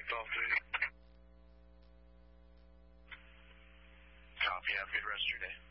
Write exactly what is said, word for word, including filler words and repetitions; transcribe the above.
Golf three. Copy. Have a good rest of your day.